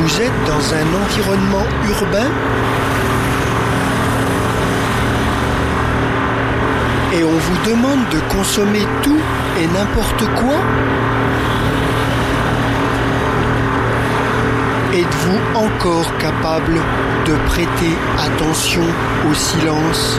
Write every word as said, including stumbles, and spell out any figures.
Vous êtes dans un environnement urbain et on vous demande de consommer tout et n'importe quoi? Êtes-vous encore capable de prêter attention au silence ?